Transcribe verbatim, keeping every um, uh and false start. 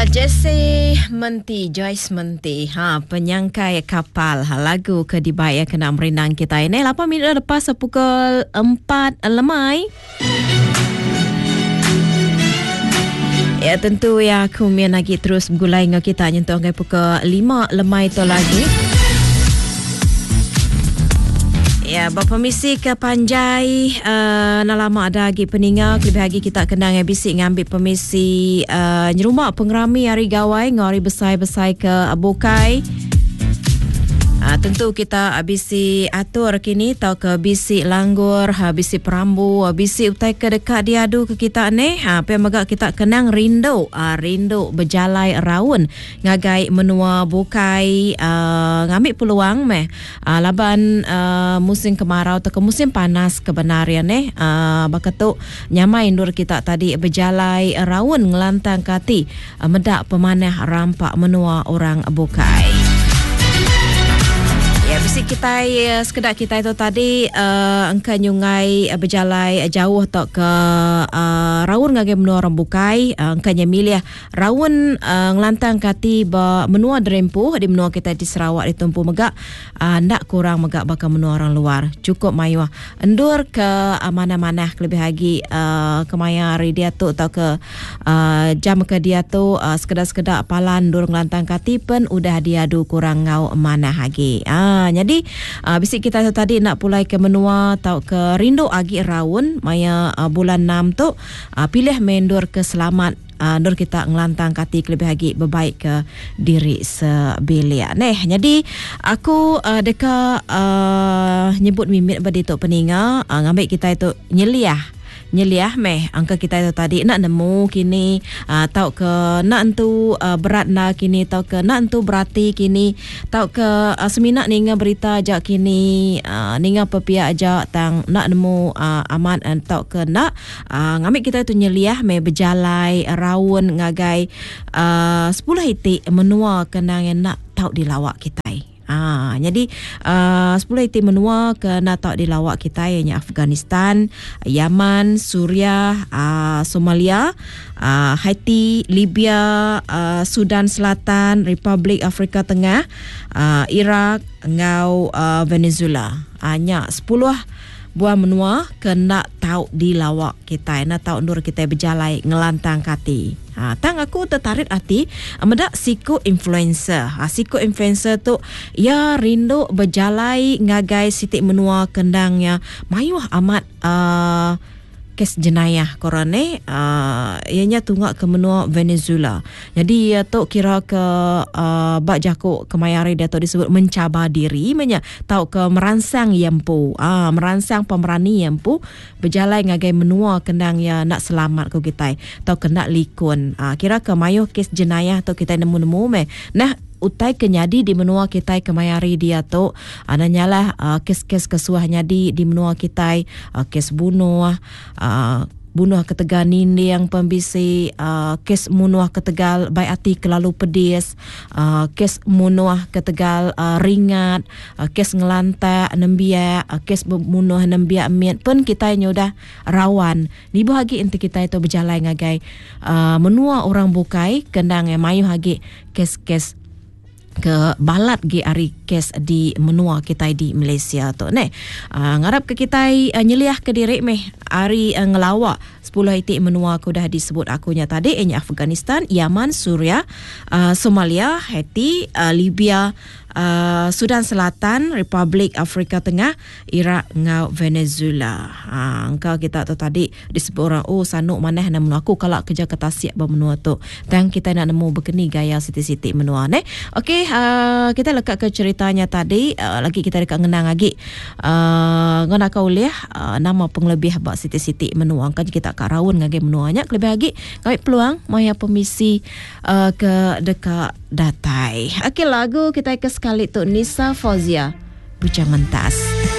Jesse Menti, Joyce Menti, ha, penyangkai kapal, ha, lagu Kedibait yang kena merenang kita ini. lapan minit lepas pukul empat lemai. Ya, tentu ya aku mian lagi terus bergulai dengan kita nyentuh sampai pukul lima lemai tu lagi. Ya, bapa misi ke Panjai, uh, nak lama ada lagi peninga, lebih lagi kita kenang yang bisik ngambil permisi uh, nyerumak pengerami hari gawai, ngari besai-besai ke Abokai. Uh, tentu kita bisi atur kini tau ke bisi langgur, ha, bisi perambu, bisi utai ke dekat diadu ke kita ni. Ha, apa yang magak kita kenang rindu, uh, rindu berjalai raun ngagai menua bukai, uh, ngambil peluang meh uh, laban uh, musim kemarau atau ke musim panas kebenarian eh uh, bakatuk nyamai indur kita tadi berjalai raun ngelantang kati uh, medak pemanah rampak menua orang bukai. Ya, bisi kita uh, sekedar kita itu tadi uh, engkau nyungai uh, berjalai uh, jauh atau ke uh, raun ngagai menua orang bukai, uh, engkau nyamilih raun uh, ngelantang kati ba menua derempuh di menua kita di Sarawak di Tumpu Megak, uh, ndak kurang megak bakal menua orang luar. Cukup mayuah endur ke uh, mana-mana lebih lagi uh, ke maya hari dia tu atau ke uh, jam ke dia tu uh, sekedar-sekedar palan dur ngelantang kati pun udah diadu kurang ngau mana lagi. Ah, Ha, jadi uh, bisik kita tu tadi nak pulai ke menua atau ke rindu agi raun maya uh, bulan enam tu uh, pilih mendur ke selamat uh, nur kita ngelantang kati lebih lagi berbaik ke diri sebelia. Neh, jadi aku uh, deka uh, nyebut mimit badi tok peninga uh, ngambil kita itu nyeliah nyeliah meh angka kita itu tadi nak nemu kini uh, tau ke nak entu uh, berat na kini tau ke nak entu berarti kini tau ke uh, seminak ninga berita ajak kini uh, ninga pepia ajak tang nak nemu uh, amat uh, tau ke nak uh, ngambil kita itu nyeliah meh berjalai raun ngagai uh, sepuluh hiti menua kenang yang nak tau dilawak kita. Ah, jadi uh, sepuluh iti menua ke nak tahu di lawak kita ianya Afghanistan, Yaman, Suriah, uh, Somalia, uh, Haiti, Libya, uh, Sudan Selatan, Republik Afrika Tengah, uh, Iraq, ngau uh, Venezuela. Hanya sepuluh buah menua ke nak tahu di lawak kita, nak tahu nur kita berjalai ngelantang kati. Ha, tang aku tertarik hati medak psiko influencer. Ha, psiko influencer tu ya rindu berjalai ngagai sitik menua kendangnya mayuh amat uh, kes jenayah korane uh, ianya tunggak ke menua Venezuela. Jadi ya tu kira ke uh, bak jakuk kemayari dia tu disebut mencabar diri menya tau ke merangsang yempu ah uh, merangsang pemerani yempu berjalan ngagai menua kendang ya nak selamat ko kita tau ke nak likun uh, kira ke mayuh kes jenayah tu kita nemu-nemu meh nah utai kenyadi di menua kita kemayari dia tu ada nyalah uh, kes-kes kesuah nyadi di menua kita uh, kes bunuh uh, bunuh keteganin yang pembisi uh, kes munuh ketegal baik hati kelalu pedis uh, kes munuh ketegal uh, ringat uh, kes ngelantak nembia uh, kes munuh nembia miat pun kita nyodah rawan ni bahagi inti kita itu berjalan ngagai uh, menua orang bukai kendang yang mayu hagi kes-kes ke balat ge ari kes di menua kita di Malaysia tu ne uh, ngarap ke kita uh, nyeliah ke diri meh ari uh, ngelawak sepuluh hiti menua aku dah disebut akunya tadi ianya Afghanistan, Yaman, Suriah, uh, Somalia, Haiti, uh, Libya, uh, Sudan Selatan, Republik Afrika Tengah, Iraq ngau Venezuela. Ha, engkau kita tu tadi disebut orang oh sanuk maneh nak menua aku kalau kerja ketasiak bermenua tu. Dan kita nak nemu berkeni gaya siti-siti menua ne. Okey, uh, kita lekat ke ceritanya tadi uh, lagi kita dekat ngenang lagi. Uh, ngana kau liah uh, nama penglebih bak siti-siti menua kan kita kat raun ngagai menuanya lebih lagi kami peluang maya pemisi uh, ke dekat datai. Okey, lagu kita ke sekali tu Nisa Fauzia Bujang Mentas.